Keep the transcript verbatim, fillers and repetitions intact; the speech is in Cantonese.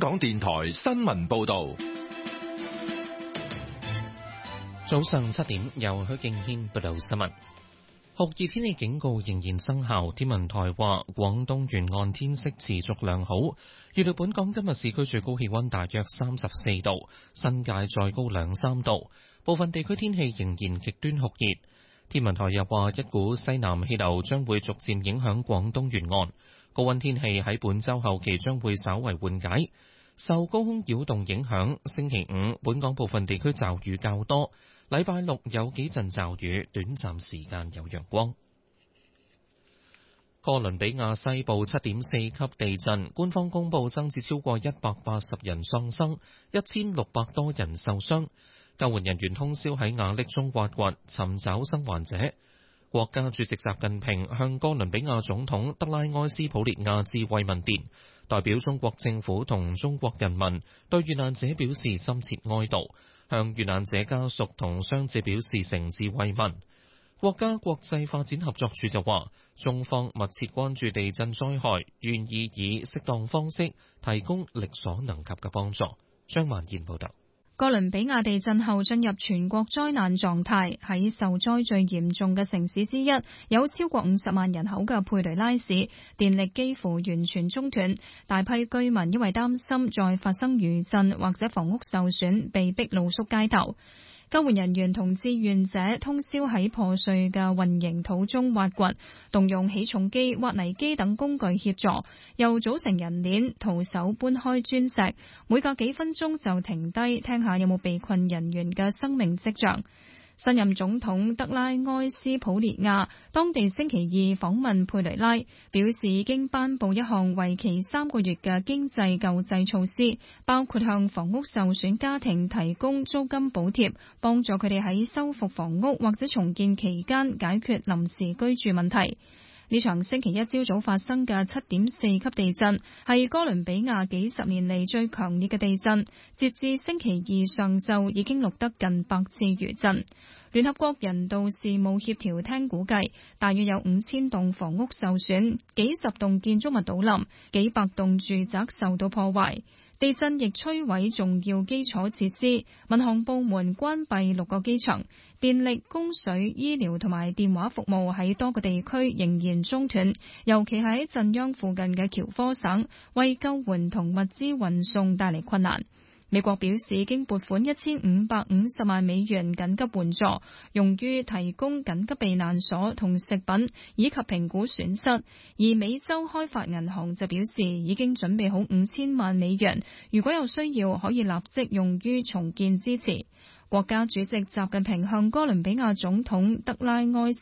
港電台新聞報道。 早上七點，由許敬軒報道新聞。酷熱天氣警告仍然生效，天文台話廣東沿岸天色持續良好，預料本港今日市區最高氣溫大約三十四度，新界再高兩三度，部分地區天氣仍然極端酷熱。天文台又話一股西南氣流將會逐漸影響廣東沿岸，高溫天氣喺本週後期將會稍為緩解。受高空擾動影響，星期五本港部分地區驟雨較多。禮拜六有幾陣驟雨，短暫時間有陽光。哥倫比亞西部七點四級地震，官方公布增至超過一百八十人喪生，一千六百多人受傷。救援人員通宵喺瓦礫中挖掘，尋找生還者。國家主席習近平向哥倫比亞總統德拉埃斯普列亞致慰問電，代表中國政府同中國人民對遇難者表示深切哀悼，向遇難者家屬同傷者表示誠摯慰問。國家國際發展合作署就話，中方密切關注地震災害，願意以適當方式提供力所能及嘅幫助。張萬燕報道。 哥倫比亞地震後進入全國災難狀態，喺受災最嚴重嘅城市之一，有超過五十萬人口嘅佩雷拉市，電力幾乎完全中斷，大批居民因為擔心再發生餘震或者房屋受損，被逼露宿街頭。救援人員同志願者通宵喺破碎嘅混凝土中挖掘，動用起重機、挖泥機等工具協助，又組成人鏈，徒手搬開磚石，每隔幾分鐘就停低聽下有冇被困人員嘅生命跡象。新任總統德拉埃斯普列亞當地星期二訪問佩雷拉，表示已經頒布一項為期三個月嘅經濟救濟措施，包括向房屋受損家庭提供租金補貼，幫助佢哋喺修復房屋或者重建期間解決臨時居住問題。呢場星期一朝早發生嘅七點四級地震，係哥倫比亞幾十年嚟最強烈嘅地震。截至星期二上晝，已經錄得近百次餘震。聯合國人道事務協調廳估計，大約有五千棟房屋受損，幾十棟建築物倒冧，幾百棟住宅受到破壞。地震亦摧毀重要基礎設施，民航部門關閉六個機場，電力、供水、醫療同埋電話服務喺多個地區仍然中斷，尤其喺震央附近嘅喬科省，為救援同物資運送帶嚟困難。美國表示已經撥款一千五百五十萬美元緊急援助，用於提供緊急避難所同食品，以及評估損失。而美洲開發銀行就表示已經準備好五千萬美元，如果有需要可以立即用於重建支持。國家主席習近平向哥倫比亞總統德拉埃斯